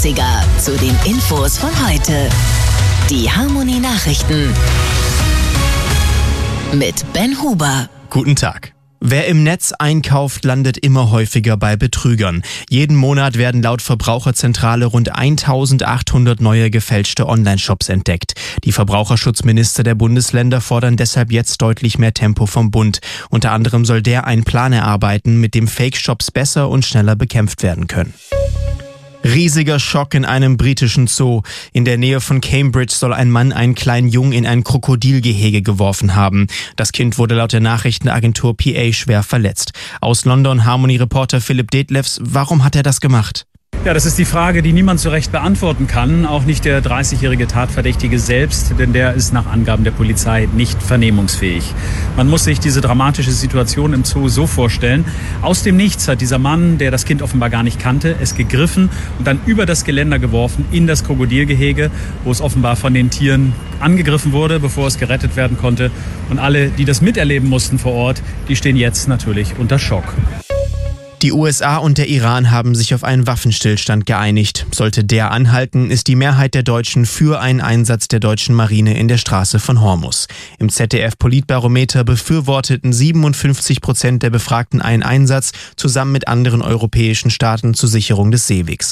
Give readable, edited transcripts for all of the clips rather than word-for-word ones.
Klassiker zu den Infos von heute. Die Harmony Nachrichten mit Ben Huber. Guten Tag. Wer im Netz einkauft, landet immer häufiger bei Betrügern. Jeden Monat werden laut Verbraucherzentrale rund 1800 neue gefälschte Online-Shops entdeckt. Die Verbraucherschutzminister der Bundesländer fordern deshalb jetzt deutlich mehr Tempo vom Bund. Unter anderem soll der einen Plan erarbeiten, mit dem Fake-Shops besser und schneller bekämpft werden können. Riesiger Schock in einem britischen Zoo. In der Nähe von Cambridge soll ein Mann einen kleinen Jungen in ein Krokodilgehege geworfen haben. Das Kind wurde laut der Nachrichtenagentur PA schwer verletzt. Aus London Harmony-Reporter Philipp Detlefs. Warum hat er das gemacht? Ja, das ist die Frage, die niemand so recht beantworten kann. Auch nicht der 30-jährige Tatverdächtige selbst, denn der ist nach Angaben der Polizei nicht vernehmungsfähig. Man muss sich diese dramatische Situation im Zoo so vorstellen. Aus dem Nichts hat dieser Mann, der das Kind offenbar gar nicht kannte, es gegriffen und dann über das Geländer geworfen in das Krokodilgehege, wo es offenbar von den Tieren angegriffen wurde, bevor es gerettet werden konnte. Und alle, die das miterleben mussten vor Ort, die stehen jetzt natürlich unter Schock. Die USA und der Iran haben sich auf einen Waffenstillstand geeinigt. Sollte der anhalten, ist die Mehrheit der Deutschen für einen Einsatz der deutschen Marine in der Straße von Hormuz. Im ZDF-Politbarometer befürworteten 57% der Befragten einen Einsatz, zusammen mit anderen europäischen Staaten zur Sicherung des Seewegs.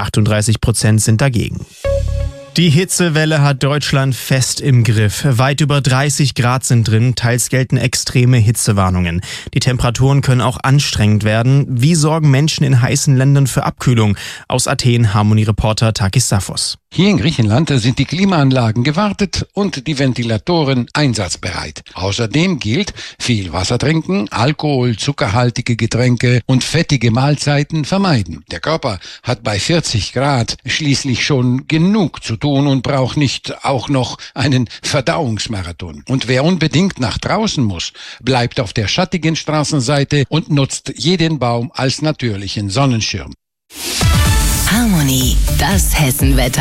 38% sind dagegen. Die Hitzewelle hat Deutschland fest im Griff. Weit über 30 Grad sind drin, teils gelten extreme Hitzewarnungen. Die Temperaturen können auch anstrengend werden. Wie sorgen Menschen in heißen Ländern für Abkühlung? Aus Athen Harmony-Reporter Takis Safos. Hier in Griechenland sind die Klimaanlagen gewartet und die Ventilatoren einsatzbereit. Außerdem gilt, viel Wasser trinken, Alkohol, zuckerhaltige Getränke und fettige Mahlzeiten vermeiden. Der Körper hat bei 40 Grad schließlich schon genug zu tun und braucht nicht auch noch einen Verdauungsmarathon. Und wer unbedingt nach draußen muss, bleibt auf der schattigen Straßenseite und nutzt jeden Baum als natürlichen Sonnenschirm. Harmony, das Hessenwetter.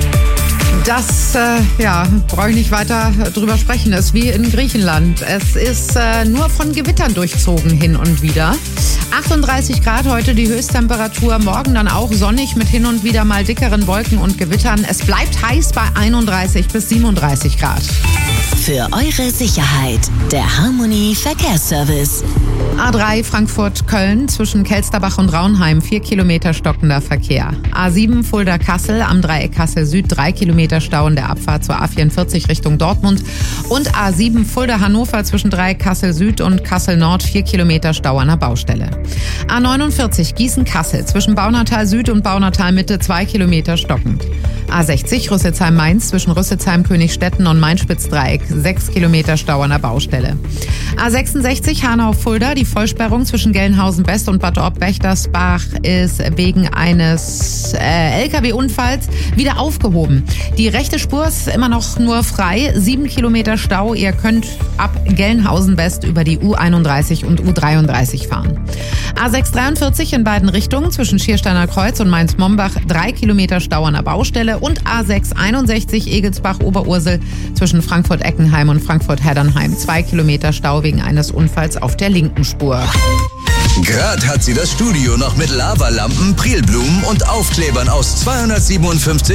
Das, brauche ich nicht weiter drüber sprechen. Es ist wie in Griechenland. Es ist nur von Gewittern durchzogen hin und wieder. 38 Grad heute die Höchsttemperatur. Morgen dann auch sonnig mit hin und wieder mal dickeren Wolken und Gewittern. Es bleibt heiß bei 31 bis 37 Grad. Für eure Sicherheit, der Harmony Verkehrsservice. A3 Frankfurt-Köln zwischen Kelsterbach und Raunheim 4 Kilometer stockender Verkehr. A7 Fulda-Kassel am Dreieck Kassel Süd 3 Kilometer Stau in der Abfahrt zur A44 Richtung Dortmund. Und A7 Fulda-Hannover zwischen Dreieck Kassel Süd und Kassel Nord 4 Kilometer Stau an der Baustelle. A49 Gießen-Kassel zwischen Baunatal Süd und Baunatal Mitte 2 Kilometer stockend. A60 Rüsselsheim-Mainz zwischen Rüsselsheim-Königstetten und Main-Spitz-Dreieck 6 Kilometer Stau an der Baustelle. A66 Hanau-Fulda, die Vollsperrung zwischen Gelnhausen-West und Bad Orb-Wächtersbach ist wegen eines LKW-Unfalls wieder aufgehoben. Die rechte Spur ist immer noch nur frei, 7 Kilometer Stau. Ihr könnt ab Gelnhausen-West über die U31 und U33 fahren. A643 in beiden Richtungen zwischen Schiersteiner Kreuz und Mainz-Mombach 3 Kilometer Stau an der Baustelle und A661 Egelsbach-Oberursel zwischen Frankfurt-Eckenheim und Frankfurt-Heddernheim 2 Kilometer Stau wegen eines Unfalls auf der linken Spur. Gerade hat sie das Studio noch mit Lavalampen, Prilblumen und Aufklebern aus 257